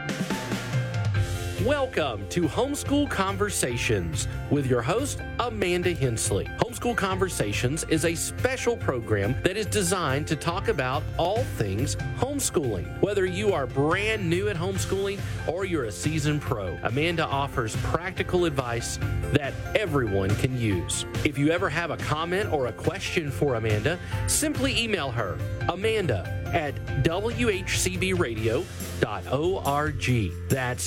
Welcome to Homeschool Conversations with your host, Amanda Hensley. Homeschool Conversations is a special program that is designed to talk about all things homeschooling. Whether you are brand new at homeschooling or you're a seasoned pro, Amanda offers practical advice that everyone can use. If you ever have a comment or a question for Amanda, simply email her, amanda@whcbradio.org. That's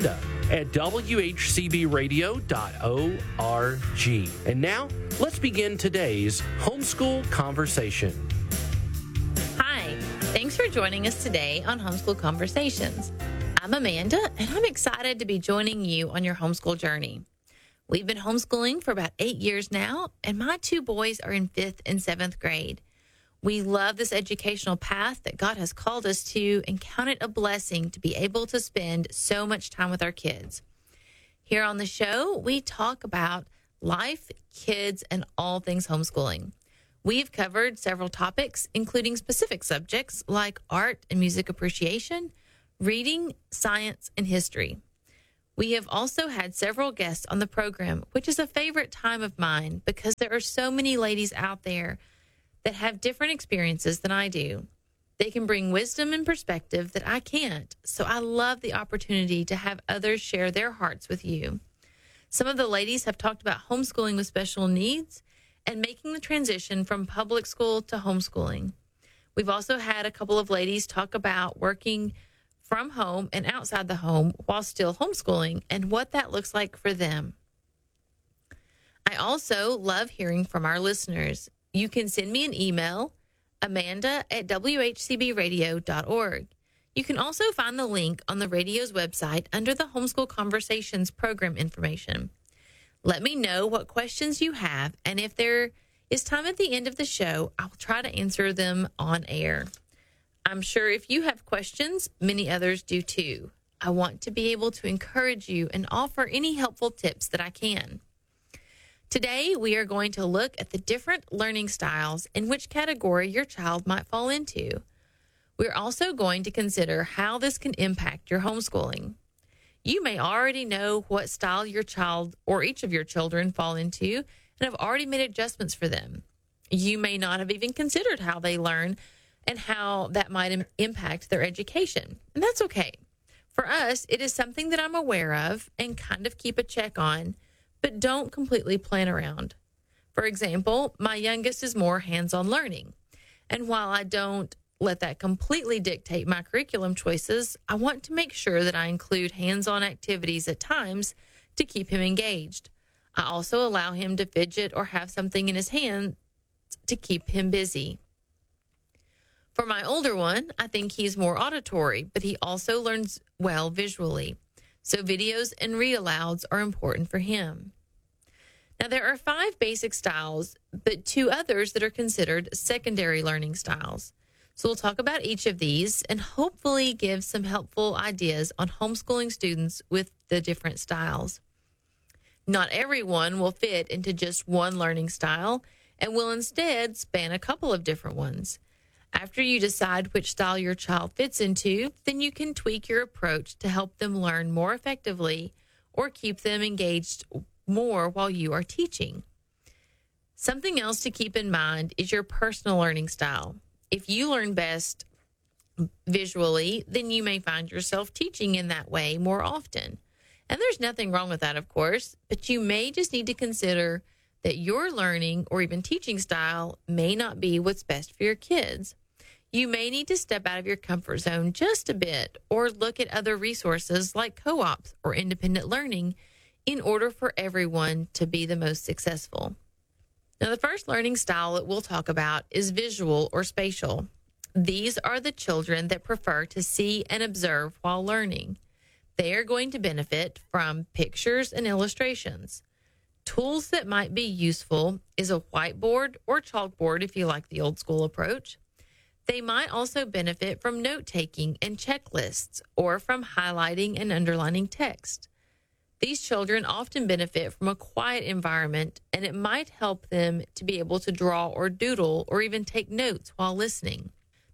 amanda@whcbradio.org. And now, let's begin today's Homeschool Conversation. Hi, thanks for joining us today on Homeschool Conversations. I'm Amanda, and I'm excited to be joining you on your homeschool journey. We've been homeschooling for about 8 years now, and my two boys are in 5th and 7th grade. We love this educational path that God has called us to and count it a blessing to be able to spend so much time with our kids. Here on the show, we talk about life, kids, and all things homeschooling. We've covered several topics, including specific subjects like art and music appreciation, reading, science, and history. We have also had several guests on the program, which is a favorite time of mine because there are so many ladies out there that have different experiences than I do. They can bring wisdom and perspective that I can't, so I love the opportunity to have others share their hearts with you. Some of the ladies have talked about homeschooling with special needs and making the transition from public school to homeschooling. We've also had a couple of ladies talk about working from home and outside the home while still homeschooling and what that looks like for them. I also love hearing from our listeners. You can send me an email, amanda@whcbradio.org. You can also find the link on the radio's website under the Homeschool Conversations program information. Let me know what questions you have, and if there is time at the end of the show, I'll try to answer them on air. I'm sure if you have questions, many others do too. I want to be able to encourage you and offer any helpful tips that I can. Today, we are going to look at the different learning styles and which category your child might fall into. We're also going to consider how this can impact your homeschooling. You may already know what style your child or each of your children fall into and have already made adjustments for them. You may not have even considered how they learn and how that might impact their education, and that's okay. For us, it is something that I'm aware of and kind of keep a check on, but don't completely plan around. For example, my youngest is more hands-on learning. And while I don't let that completely dictate my curriculum choices, I want to make sure that I include hands-on activities at times to keep him engaged. I also allow him to fidget or have something in his hand to keep him busy. For my older one, I think he's more auditory, but he also learns well visually. So videos and read-alouds are important for him. Now, there are 5 basic styles, but 2 others that are considered secondary learning styles. So we'll talk about each of these and hopefully give some helpful ideas on homeschooling students with the different styles. Not everyone will fit into just one learning style and will instead span a couple of different ones. After you decide which style your child fits into, then you can tweak your approach to help them learn more effectively or keep them engaged more while you are teaching. Something else to keep in mind is your personal learning style. If you learn best visually, then you may find yourself teaching in that way more often. And there's nothing wrong with that, of course, but you may just need to consider that your learning or even teaching style may not be what's best for your kids. You may need to step out of your comfort zone just a bit or look at other resources like co-ops or independent learning in order for everyone to be the most successful. Now, the first learning style that we'll talk about is visual or spatial. These are the children that prefer to see and observe while learning. They are going to benefit from pictures and illustrations. Tools that might be useful is a whiteboard or chalkboard if you like the old school approach. They might also benefit from note-taking and checklists or from highlighting and underlining text. These children often benefit from a quiet environment, and it might help them to be able to draw or doodle or even take notes while listening.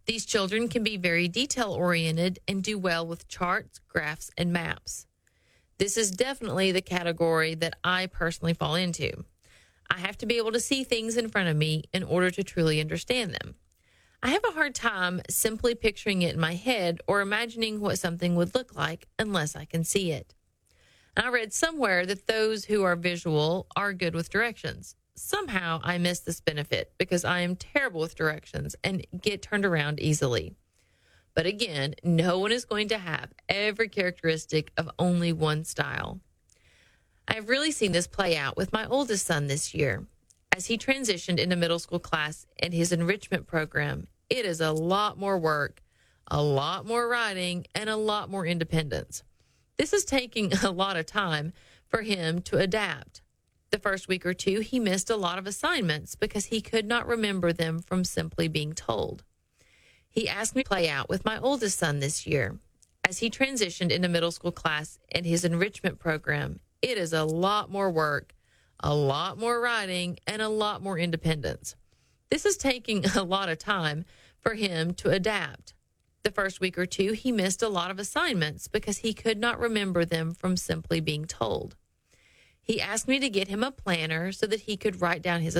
These children can be very detail-oriented and do well with charts, graphs, and maps. This is definitely the category that I personally fall into. I have to be able to see things in front of me in order to truly understand them. I have a hard time simply picturing it in my head or imagining what something would look like unless I can see it. And I read somewhere that those who are visual are good with directions. Somehow I miss this benefit because I am terrible with directions and get turned around easily. But again, no one is going to have every characteristic of only one style. I've really seen this play out with my oldest son this year. As he transitioned into middle school class and his enrichment program, it is a lot more work, a lot more writing, and a lot more independence. This is taking a lot of time for him to adapt. The first week or two, he missed a lot of assignments because he could not remember them from simply being told. He asked me to play out with my oldest son this year. As he transitioned into middle school class and his enrichment program, it is a lot more work, a lot more writing, and a lot more independence. This is taking a lot of time for him to adapt. The first week or two, he missed a lot of assignments because he could not remember them from simply being told. He asked me to get him a planner so that he could write down his